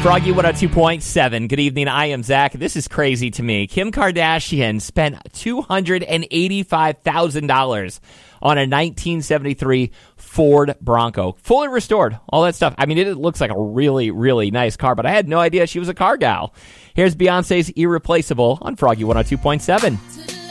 Froggy 102.7. Good evening. I am Zach. This is crazy to me. Kim Kardashian spent $285,000 on a 1973 Ford Bronco. Fully restored. All that stuff. I mean, it looks like a really, really nice car, but I had no idea she was a car gal. Here's Beyonce's Irreplaceable on Froggy 102.7.